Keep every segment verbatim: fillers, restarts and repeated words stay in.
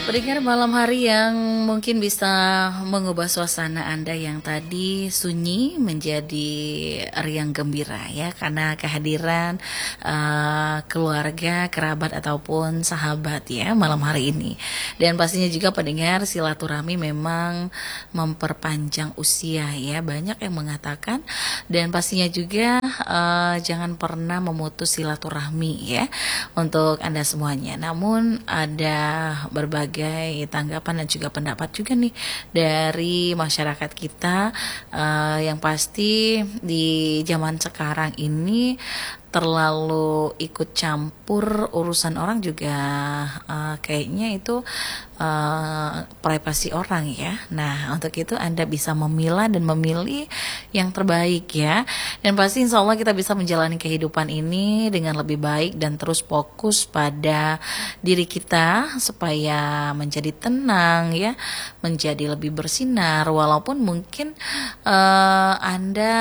Pendengar malam hari yang mungkin bisa mengubah suasana Anda yang tadi sunyi menjadi riang gembira ya, karena kehadiran uh, keluarga, kerabat ataupun sahabat ya malam hari ini. Dan pastinya juga pendengar, silaturahmi memang memperpanjang usia ya, banyak yang mengatakan. Dan pastinya juga uh, jangan pernah memutus silaturahmi ya untuk Anda semuanya. Namun ada berbagai tanggapan dan juga pendapat juga nih dari masyarakat kita, uh, yang pasti di zaman sekarang ini terlalu ikut campur urusan orang juga, uh, kayaknya itu uh, privasi orang ya. Nah untuk itu Anda bisa memilah dan memilih yang terbaik ya, dan pasti insya Allah kita bisa menjalani kehidupan ini dengan lebih baik dan terus fokus pada diri kita supaya menjadi tenang ya, menjadi lebih bersinar. Walaupun mungkin uh, Anda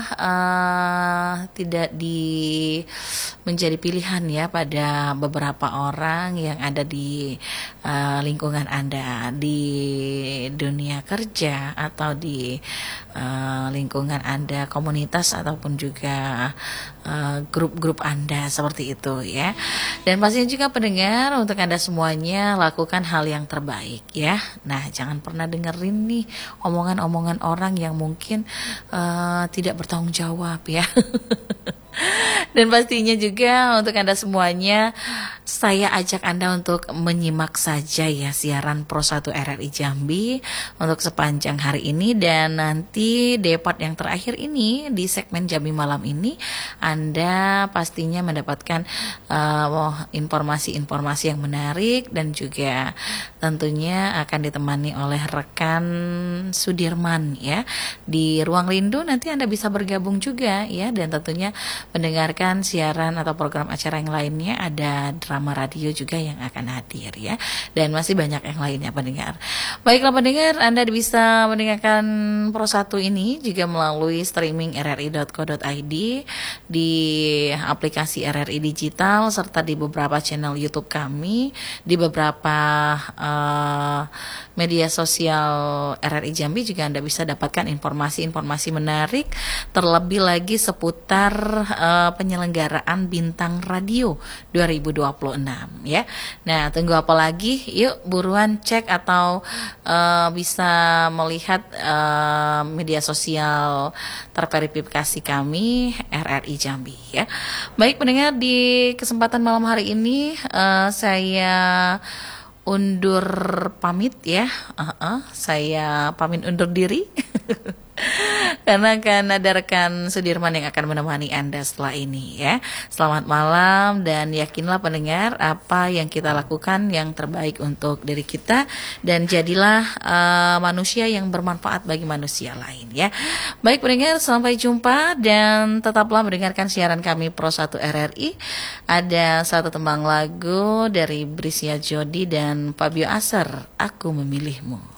uh, tidak di menjadi pilihan ya pada beberapa orang yang ada di uh, lingkungan Anda, di dunia kerja atau di uh, lingkungan Anda, komunitas ataupun juga uh, grup-grup Anda seperti itu ya. Dan pastinya juga pendengar, untuk Anda semuanya lakukan hal yang terbaik ya. Nah jangan pernah dengerin nih omongan-omongan orang yang mungkin uh, tidak bertanggung jawab ya. Dan pastinya juga untuk Anda semuanya, saya ajak Anda untuk menyimak saja ya siaran Pro satu R R I Jambi untuk sepanjang hari ini. Dan nanti di part yang terakhir ini, di segmen Jambi Malam ini, Anda pastinya mendapatkan uh, informasi-informasi yang menarik, dan juga tentunya akan ditemani oleh rekan Sudirman ya. Di Ruang Rindu nanti Anda bisa bergabung juga ya, dan tentunya mendengarkan siaran atau program acara yang lainnya. Ada drama radio juga yang akan hadir ya, dan masih banyak yang lainnya pendengar. Baiklah pendengar, Anda bisa mendengarkan Pro satu ini juga melalui streaming r r i dot co dot i d, di aplikasi R R I Digital, serta di beberapa channel YouTube kami, di beberapa uh, media sosial R R I Jambi juga Anda bisa dapatkan informasi-informasi menarik, terlebih lagi seputar uh, penyelenggaraan Bintang Radio dua ribu dua puluh enam ya. Nah tunggu apa lagi, yuk buruan cek atau uh, bisa melihat uh, media sosial terverifikasi kami R R I Jambi ya. Baik pendengar, di kesempatan malam hari ini uh, saya undur pamit ya, uh-uh, saya pamit undur diri karena akan ada rekan Sudirman yang akan menemani Anda setelah ini ya. Selamat malam, dan yakinlah pendengar, apa yang kita lakukan yang terbaik untuk diri kita, dan jadilah uh, manusia yang bermanfaat bagi manusia lain ya. Baik pendengar, sampai jumpa, dan tetaplah mendengarkan siaran kami Pro satu R R I. Ada satu tembang lagu dari Brisia Jodi dan Fabio Aser, Aku Memilihmu.